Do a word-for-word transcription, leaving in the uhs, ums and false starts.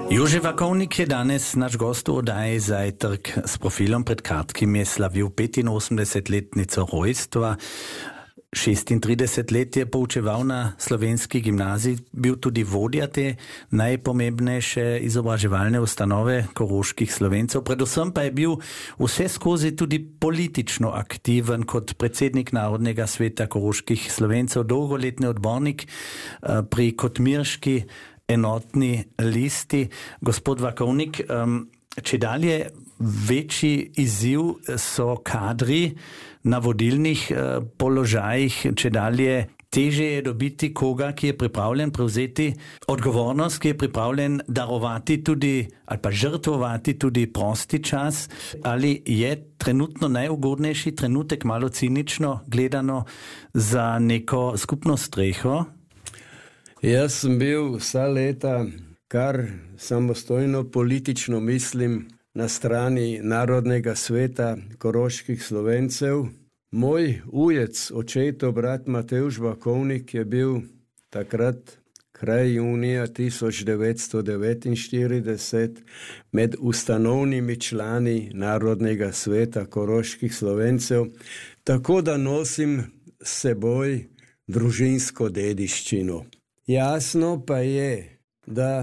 Jože Vakovnik je danes naš gost v oddaji Zajtrk s profilom. Pred kratkim je slavil petinosemdesetletnico rojstva. šestintrideset let je poučeval na slovenski gimnaziji, bil tudi vodja te najpomembnejše izobraževalne ustanove koroških Slovencev. Predvsem pa je bil vse skozi tudi politično aktiven kot predsednik Narodnega sveta koroških Slovencev, dolgoletni odbornik pri Kotmirški enotni listi. Gospod Vakovnik, če dalje večji izziv so kadri na vodilnih eh, položajih, če dalje teže je dobiti koga, ki je pripravljen prevzeti odgovornost, ki je pripravljen darovati tudi ali pa žrtvovati tudi prosti čas. Ali je trenutno najugodnejši trenutek, malo cinično gledano, za neko skupno streho? Jaz sem bil vsa leta, kar samostojno politično mislim, na strani Narodnega sveta koroških Slovencev. Moj ujec, očetov brat Matevž Vakovnik, je bil takrat kraj junija tisoč devetsto devetinštirideset med ustanovnimi člani Narodnega sveta koroških Slovencev, tako da nosim s seboj družinsko dediščino. Jasno pa je, da